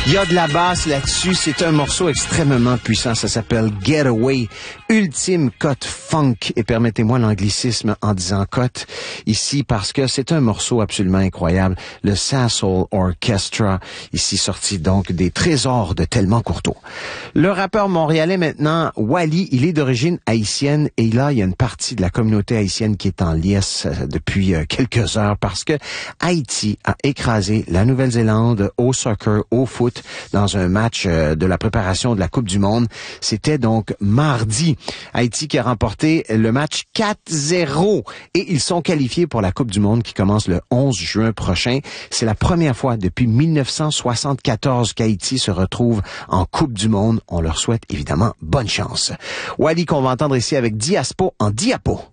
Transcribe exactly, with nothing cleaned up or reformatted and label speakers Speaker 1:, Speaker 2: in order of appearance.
Speaker 1: Il y a de la basse là-dessus. C'est un morceau extrêmement puissant. Ça s'appelle Getaway. Ultime cote funk. Et permettez-moi l'anglicisme en disant cote ici parce que c'est un morceau absolument incroyable. Le Sasoul Orchestra. Ici sorti donc des trésors de Tellement Courteau. Le rappeur montréalais maintenant, Wally, il est d'origine haïtienne et là, il y a une partie de la communauté haïtienne qui est en liesse depuis quelques heures parce que Haïti a écrasé la Nouvelle-Zélande au soccer, au foot, dans un match de la préparation de la Coupe du Monde. C'était donc mardi. Haïti qui a remporté le match quatre zéro et ils sont qualifiés pour la Coupe du Monde qui commence le onze juin prochain. C'est la première fois depuis mille neuf cent soixante-quatorze qu'Haïti se retrouve en Coupe du Monde. On leur souhaite évidemment bonne chance. Wally qu'on va entendre ici avec Diaspo en Diapo.